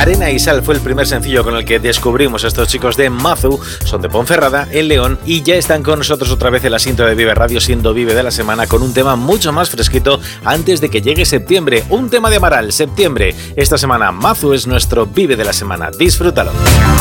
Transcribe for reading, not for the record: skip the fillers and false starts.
Arena y Sal fue el primer sencillo con el que descubrimos a estos chicos de Mazu, son de Ponferrada, en León, y ya están con nosotros otra vez en la cinta de Vive Radio, siendo Vive de la semana, con un tema mucho más fresquito antes de que llegue septiembre. Un tema de Amaral, septiembre. Esta semana Mazu es nuestro Vive de la semana. Disfrútalo.